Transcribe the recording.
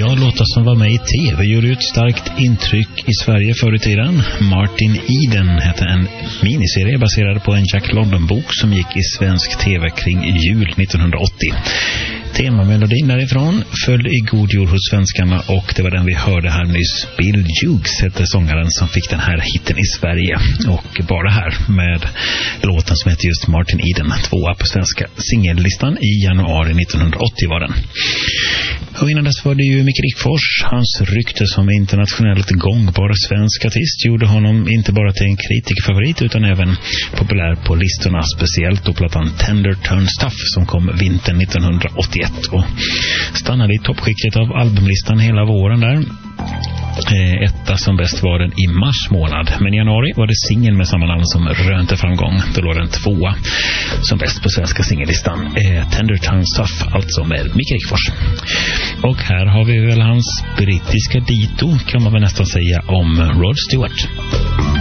Ja, låtar som var med i tv gjorde ett starkt intryck i Sverige förr i tiden. Martin Eden hette en miniserie baserad på en Jack London-bok som gick i svensk tv kring jul 1980. Temamelodin därifrån föll i god jord hos svenskarna och det var den vi hörde här nyss. Bill Hughes hette sångaren som fick den här hitten i Sverige och bara här med låten som heter just Martin Eden, 2 på svenska singellistan i januari 1980 var den. Och innan dess var det ju Micke Rickfors. Hans rykte som internationellt gångbar svensk artist gjorde honom inte bara till en kritikerfavorit utan även populär på listorna, speciellt då plattan Tender Turns Tough som kom vintern 1981 och stannade i toppskiktet av albumlistan hela våren där. Etta som bäst var den i mars månad, men i januari var det singeln med samma namn som rönte framgång. Då låg den 2 som bäst på svenska singellistan. Tender Turns Tough, alltså med Micke Rickfors. Och här har vi väl hans brittiska dito kan man väl nästan säga om Rod Stewart.